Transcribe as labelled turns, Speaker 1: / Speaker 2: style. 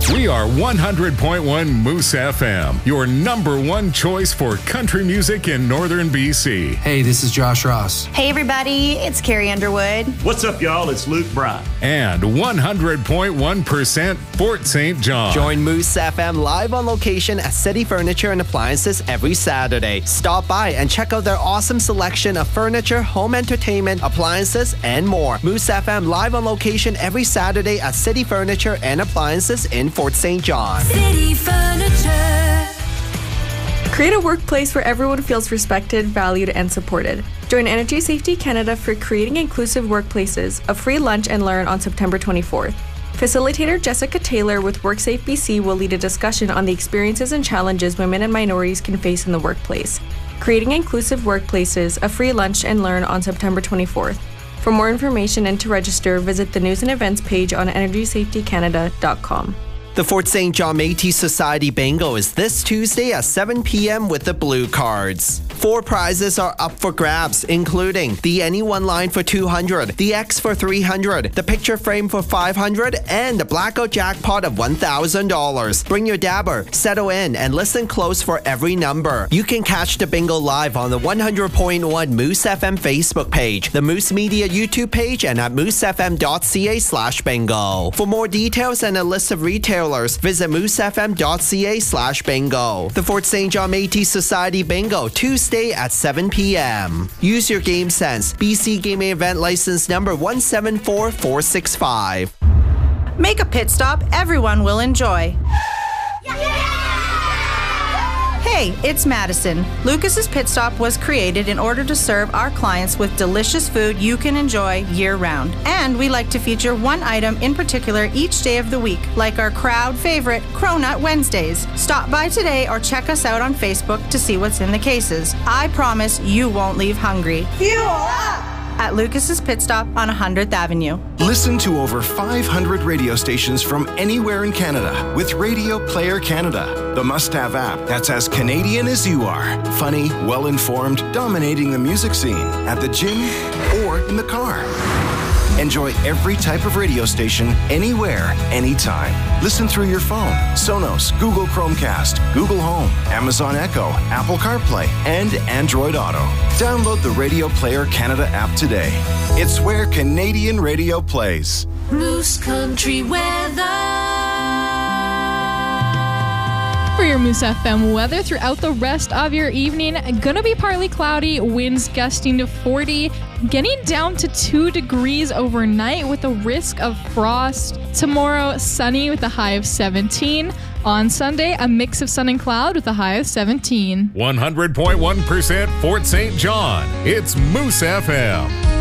Speaker 1: We are 100.1 Moose FM, your number one choice for country music in northern BC.
Speaker 2: Hey, this is Josh Ross.
Speaker 3: Hey, everybody, it's Carrie Underwood.
Speaker 4: What's up, y'all? It's Luke Bryan.
Speaker 1: And 100.1% Fort St. John.
Speaker 5: Join Moose FM live on location at City Furniture and Appliances every Saturday. Stop by and check out their awesome selection of furniture, home entertainment, appliances, and more. Moose FM live on location every Saturday at City Furniture and Appliances in Fort St. John.
Speaker 6: City Furniture.
Speaker 7: Create a workplace where everyone feels respected, valued, and supported. Join Energy Safety Canada for Creating Inclusive Workplaces, a free lunch and learn on September 24th. Facilitator Jessica Taylor with WorkSafe BC will lead a discussion on the experiences and challenges women and minorities can face in the workplace. Creating Inclusive Workplaces, a free lunch and learn on September 24th. For more information and to register, visit the News and Events page on EnergySafetyCanada.com.
Speaker 5: The Fort St. John Métis Society Bingo is this Tuesday at 7 p.m. with the Blue Cards. 4 prizes are up for grabs, including the Anyone line for $200, the X for $300, the picture frame for $500, and the blackout jackpot of $1,000. Bring your dabber, settle in, and listen close for every number. You can catch the bingo live on the 100.1 Moose FM Facebook page, the Moose Media YouTube page, and at moosefm.ca/bingo. For more details and a list of retailers, visit moosefm.ca/bingo. The Fort St. John Métis Society Bingo, Tuesday at 7 p.m. Use your game sense. BC Gaming Event License number 174465.
Speaker 8: Make a pit stop everyone will enjoy. Hey, it's Madison. Lucas's Pit Stop was created in order to serve our clients with delicious food you can enjoy year-round. And we like to feature one item in particular each day of the week, like our crowd favorite, Cronut Wednesdays. Stop by today or check us out on Facebook to see what's in the cases. I promise you won't leave hungry. Fuel up! At Lucas's Pit Stop on 100th Avenue.
Speaker 9: Listen to over 500 radio stations from anywhere in Canada with Radio Player Canada, the must-have app that's as Canadian as you are. Funny, well-informed, dominating the music scene at the gym or in the car. Enjoy every type of radio station, anywhere, anytime. Listen through your phone, Sonos, Google Chromecast, Google Home, Amazon Echo, Apple CarPlay, and Android Auto. Download the Radio Player Canada app today. It's where Canadian radio plays.
Speaker 6: Moose Country weather.
Speaker 10: For your Moose FM weather throughout the rest of your evening, gonna be partly cloudy, winds gusting to 40, getting down to 2 degrees overnight with a risk of frost. Tomorrow, sunny with a high of 17. On Sunday, a mix of sun and cloud with a high of 17.
Speaker 1: 100.1% Fort St. John. It's Moose FM.